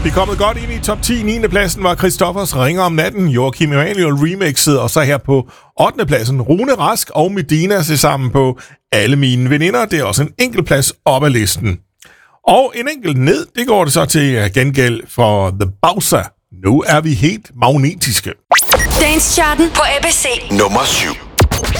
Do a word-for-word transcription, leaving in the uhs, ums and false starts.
Vi er kommet godt ind i top ti. niende pladsen var Christoffers Ringer om natten, Joachim Emanuel remixet, og så her på ottende pladsen Rune Rask og Medina se sammen på Alle Mine Veninder. Det er også en enkelt plads op ad listen. Og en enkelt ned, det går det så til gengæld for The Bowser. Nu er vi helt magnetiske. Dance Charten på A B C. Nummer syv.